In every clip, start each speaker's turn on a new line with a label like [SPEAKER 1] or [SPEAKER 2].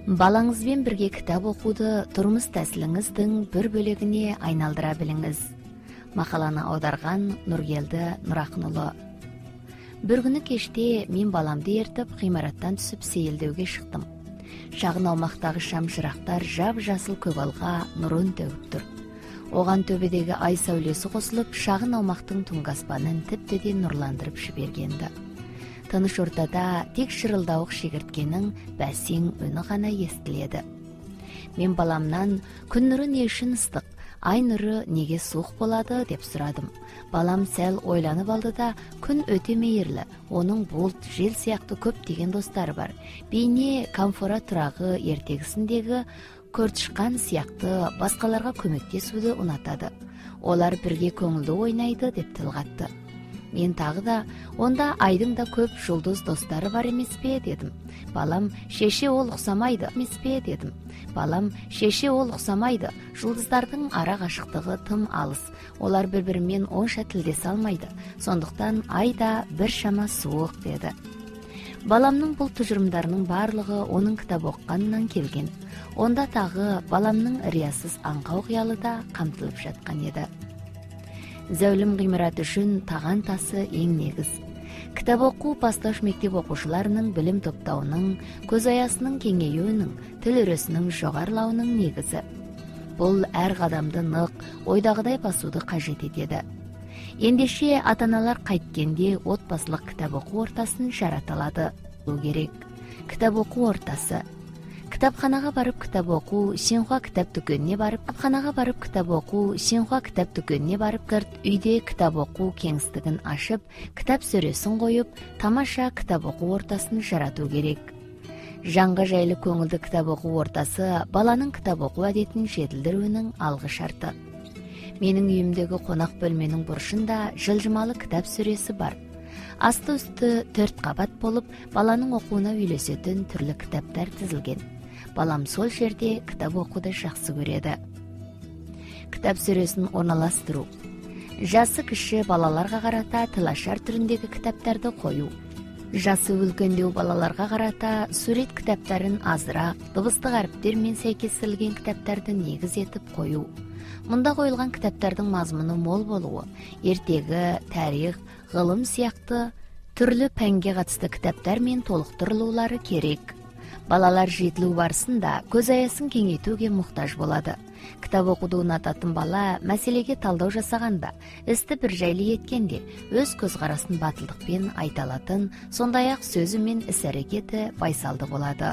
[SPEAKER 1] Балаңызбен бірге кітап оқуды тұрмыс тәсіліңіздің бір бөлігіне айналдыра біліңіз. Мақаланы аударған Нұргелді Нұрақынұлы. Бір күні кеште мен баламды ертіп ғимараттан түсіп сейілдеуге шықтым. Шағын аумақтағы шамшырақтар жап-жасыл көгалға нұрын төгіп тұр. Оған төбедегі ай сәулесі қосылып, шағын аумақтың түнгі аспанын тіптен нұрландырып жібергенді. Тыныш ортада тек шырылдауық шегірткенің бәсең үні ғана естіледі. Мен баламнан күн нұры не үшін ыстық, ай нұры неге суық болады деп сұрадым. Балам сәл ойланып алды да, күн өте мейірлі, оның бұлт, жел сияқты көптеген достары бар. Бейне камфора тұрағы ертегісіндегі көртішқан сияқты басқаларға көмектесуді ұнатады. Олар бірге көңілді ойнайды деп тіл қатты. Мен тағы да, онда айдың да көп жұлдыз достары бар емес пе дедім. Балам, шеше ол ұқсамайды емес пе дедім. Балам, шеше ол ұқсамайды, жұлдыздардың ара қашықтығы тым алыс. Олар бір-бірімен онша тілдесе алмайды. Сондықтан ай да бір шама суық деді. Баламның бұл тұжырымдарының барлығы оның кітап оққанынан келген. Онда тағы баламның риясыз аңқау қиялы да қамтылып жатқан еді. Зәулім ғимарат үшін таған тасы ең негіз. Кітап оқу бастауыш мектеп оқушыларының білім топтауының, көз аясының кеңеюінің, тіл өресінің жоғарылауының негізі. Бұл әр қадамды нық, ойдағыдай басуды қажет етеді. Ендеше ата-аналар қайткенде отбасылық кітап оқу ортасын жарата алу керек. Кітап оқу ортасы. Кітапханаға барып кітап оқу, Синхуа кітап дүкеніне барып, кірт үйде кітап оқу кеңістігін ашып, кітап сөресін қойып, тамаша кітап оқу ортасын жарату керек. Жанға жайлы көңілді кітап оқу ортасы баланың кітап оқу әдетін жетілдіруінің алғы шарты. Менің үйімдегі қонақ бөлменің бұрышында жылжымалы кітап сөресі бар. Асты-үсті 4 қабат болып, баланың оқуына үйлесетін түрлі кітаптар тізілген. Балам сол жерде кітап оқуды жақсы көреді. Кітап сөресін орналастыру. Жасы кіші балаларға қарата тылашар түріндегі кітаптарды қою. Жасы үлкендеу балаларға қарата сурет кітаптарын азырақ, дыбыстық әріптермен сәйкестірілген кітаптарды негіз етіп қою. Мұнда қойылған кітаптардың мазмұны мол болуы, ертегі, тарих, ғылым сияқты түрлі пәнге қатысты кітаптармен толықтырылулары керек. Балалар жетілу барысында көз аясын кеңейтуге мұқтаж болады. Кітап оқуды ұнататын бала мәселеге талдау жасағанда, істі бір жайлы еткенде, өз көзқарасын батылдықпен айта алатын, сондай-ақ сөзі мен іс-әрекеті байсалды болады.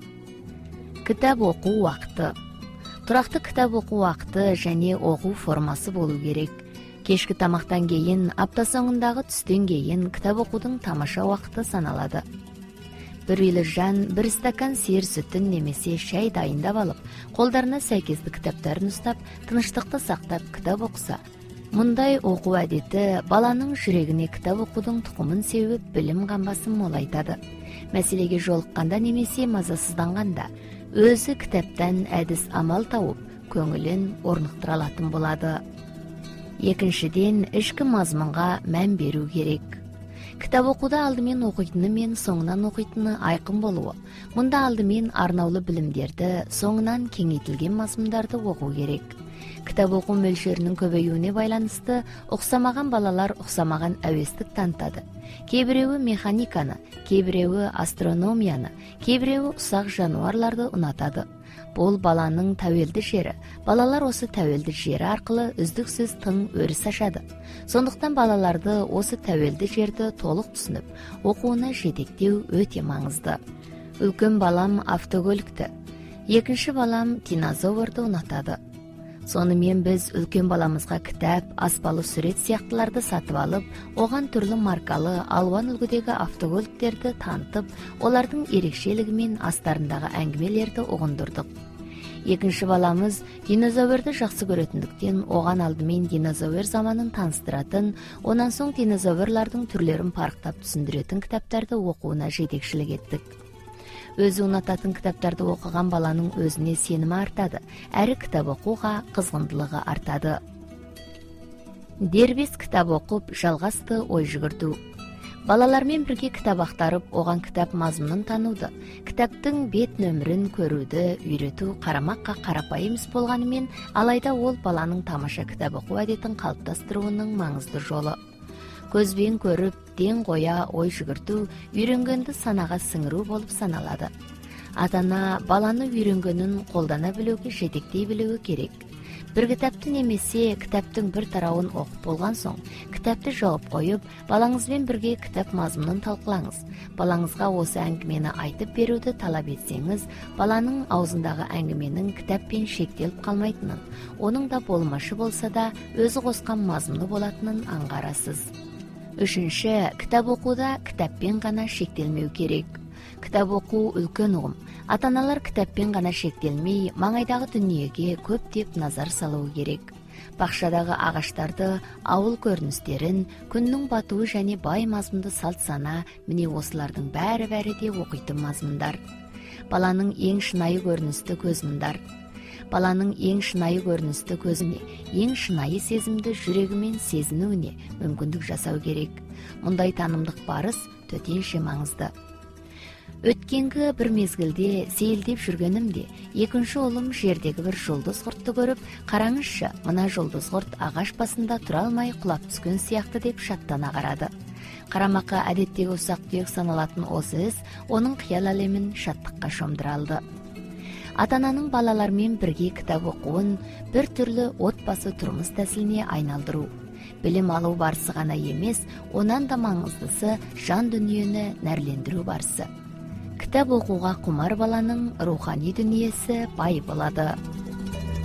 [SPEAKER 1] Кітап оқу уақыты. Тұрақты кітап оқу уақыты және оқу формасы болу керек. Кешкі тамақтан кейін, апта соңындағы түстен кейін кітап оқудың тамаша уақыты саналады. Бір үйлі жан бір стакан сиыр сүтін немесе шай дайындап алып, қолдарына сәйкесті кітаптарын ұстап, тыныштықты сақтап кітап оқыса, мұндай оқу әдеті баланың жүрегіне кітап оқудың тұқымын сеуіп, білім қамбасын молайтады. Мәселеге жолыққанда немесе мазасызданғанда, өзі кітаптан әдіс амал тауып, көңілін орнықтыра алатын болады. Екіншіден, ішкі мазмұнға мән беру керек. Кітап оқуда алдымен оқитыны мен соңынан оқитыны айқын болуы. Мұнда алдымен арнаулы білімдерді, соңынан кеңейтілген мазмұндарды оқу керек. Кітап оқу мөлшерінің көбеюіне байланысты ұқсамаған балалар ұқсамаған әуестік танытады. Кейбіреуі механиканы, кейбіреуі астрономияны, кейбіреуі ұсақ жануарларды ұнатады. Бұл баланың тәуелді жері. Балалар осы тәуелді жері арқылы үздіксіз тың өріс ашады. Сондықтан балаларды осы тәуелді жерді толық түсініп, оқуына жетектеу өте маңызды. Үлкен балам автокөлікті, екінші балам динозаврды ұнатады. Сонымен біз үлкен баламызға кітап, аспалы сурет сияқтыларды сатып алып, оған түрлі маркалы, алуан үлгідегі автокөліктерді танытып, олардың ерекшелігі мен астарындағы әңгімелерді ұғындырдық. Екінші баламыз динозаврды жақсы көретіндіктен, оған алдымен динозавр заманын таныстыратын, онан соң динозаврлардың түрлерін парықтап түсіндіретін кітаптарды оқуына жетекшілік еттік. Өзі ұнататын кітаптарды оқыған баланың өзіне сенімі артады, әрі кітап оқуға қызғындылығы артады. Дербес кітап оқып, жалғасты ой жүгірту. Балалар менен бирге китап актарып, оган китап мазмунун таанууду, китаптын бет нөмүрүн көрүүдө үйрөтүү карамакка карапайым іс болгону менен, алайда ол баланын тамаша китап окуу адетин калыптастыруунун маңыздуу жолу. Көзбен көрүп, ден коя ой жүгүртүү үйрөнгөндү санага сиңирүү болуп саналады. Ата-ана баланы үйрөнгөнүн колдона билүүгө жетектей билүүгү керек. Бир китапты немесе китаптын бир тарабын окуп болгон соң, китапты жооп коюп, балаңыз менен бирге китап мазмунун талкуулаңыз. Балаңызга осы аңгимени айтып берүүдө талап этсеңиз, баланын аузундагы аңгименин китаппен шектелип калмайтынын, онун да болмашы болсо да өзү коскон мазмуну болатынын аңгаарасыз. 3. Китап окууда китаппен гана шектелмеу керек. Китап окуу үлкөн угум. Ата-аналар китаппен гана шектелмей, маңайдагы дүнүйөгө көптөп назар салуу керек. Бакчадагы агаштарды, ауыл көрүнүстөрүн, күндүн батуу және бай мазмунду салт-сана, міне осулардын баары де окуйтун мазмундар. Баланын эң шынайы көрүнүстө көзмундар. Баланын эң шынайы көрүнүстө көзүнө, эң шынайы сезимди жүрөгү сезинүүнө мүмкүндүк жасау керек. Мындай таанымдык барыс төтенше маңызды. Өткенгі бір мезгілде сейілдеп жүргенімде, екінші ұлым жердегі бір жұлдыз құртты көріп, қараңызшы, мына жұлдыз құрт ағаш басында тұра алмай құлап түскен сияқты деп шаттана қарады. Қарамаққа әдеттегі ұсақ-түйек саналатын осы іс оның қиял әлемін шаттыққа шомдыра алды. Ата-ананың балалармен бірге кітап оқуын бір түрлі отбасы тұрмыс тәсіліне айналдыру. Білім алу барысы ғана емес, онан да маңыздысы жан дүниені нәрлендіру барысы. Кітап оқуға құмар баланың рухани дүниесі бай болады.